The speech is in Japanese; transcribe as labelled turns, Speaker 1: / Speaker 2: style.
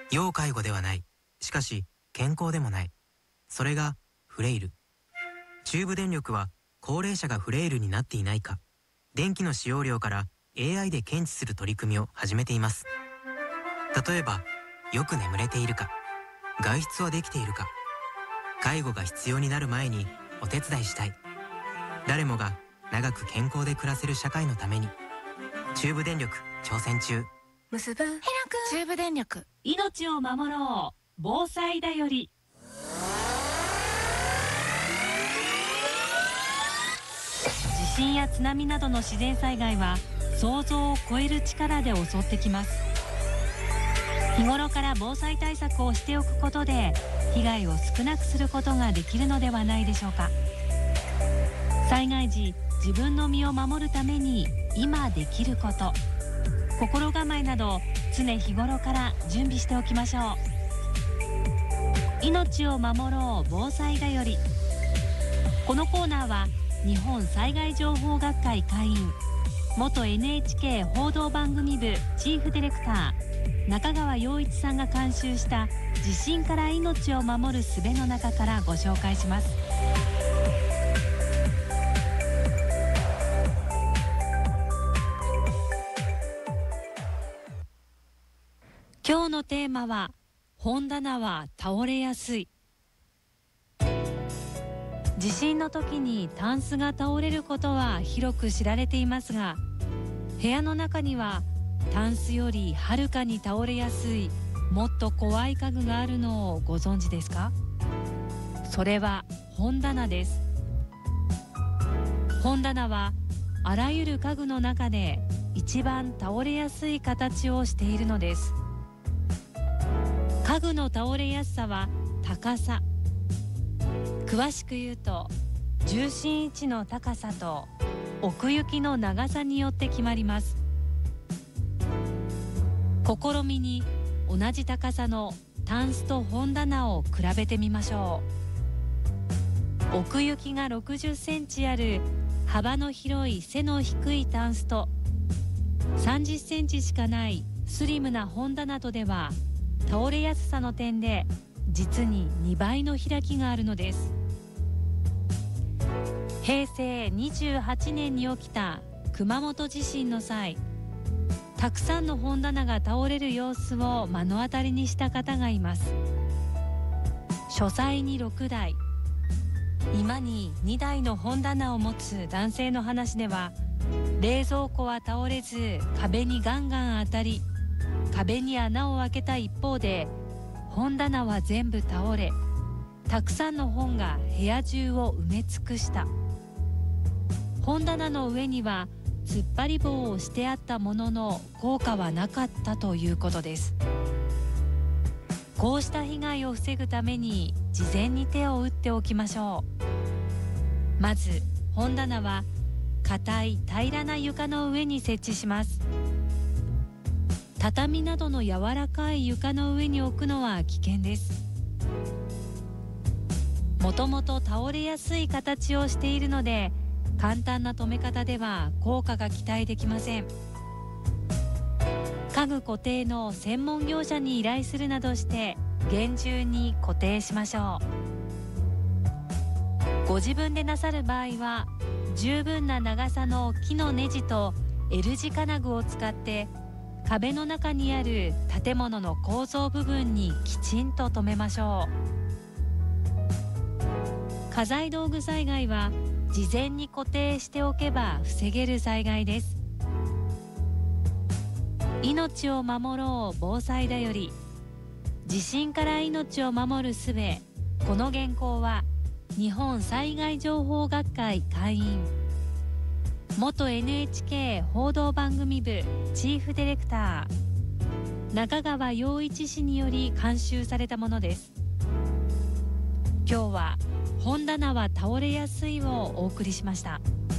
Speaker 1: 要介護ではない。しかし健康でもない。それがフレイル。中部電力は高齢者がフレイルになっていないか、電気の使用量から AI で検知する取り組みを始めています。例えば、よく眠れているか、外出はできているか、介護が必要になる前にお手伝いしたい。誰もが長く健康で暮らせる社会のために、中部電力挑戦中。
Speaker 2: 結ぶ開く中部電力。
Speaker 3: 命を守ろう、防災だより。地震や津波などの自然災害は想像を超える力で襲ってきます。日頃から防災対策をしておくことで被害を少なくすることができるのではないでしょうか。災害時、自分の身を守るために今できること、心構えなど常日頃から準備しておきましょう。命を守ろう、防災だより。このコーナーは日本災害情報学会会員、元 NHK 報道番組部チーフディレクター中川陽一さんが監修した地震から命を守る術の中からご紹介します。今日のテーマは、本棚は倒れやすい。地震の時にタンスが倒れることは広く知られていますが、部屋の中にはタンスよりはるかに倒れやすいもっと怖い家具があるのをご存知ですか？それは本棚です。本棚はあらゆる家具の中で一番倒れやすい形をしているのです。家具の倒れやすさは高さ、詳しく言うと重心位置の高さと奥行きの長さによって決まります。試みに同じ高さのタンスと本棚を比べてみましょう。奥行きが60センチある幅の広い背の低いタンスと30センチしかないスリムな本棚とでは、倒れやすさの点で実に2倍の開きがあるのです。平成28年に起きた熊本地震の際、たくさんの本棚が倒れる様子を目の当たりにした方がいます。書斎に6台、居間に2台の本棚を持つ男性の話では、冷蔵庫は倒れず壁にガンガン当たり、壁に穴を開けた一方で本棚は全部倒れ、たくさんの本が部屋中を埋め尽くした。本棚の上には突っ張り棒をしてあったものの効果はなかったということです。こうした被害を防ぐために事前に手を打っておきましょう。まず本棚は硬い平らな床の上に設置します。畳などの柔らかい床の上に置くのは危険です。もともと倒れやすい形をしているので、簡単な留め方では効果が期待できません。家具固定の専門業者に依頼するなどして厳重に固定しましょう。ご自分でなさる場合は、十分な長さの木のネジと L 字金具を使って壁の中にある建物の構造部分にきちんと留めましょう。家財道具災害は事前に固定しておけば防げる災害です。命を守ろう、防災だより。地震から命を守る術。この原稿は日本災害情報学会会員、元 NHK 報道番組部チーフディレクター中川陽一氏により監修されたものです。今日は本棚は倒れやすいをお送りしました。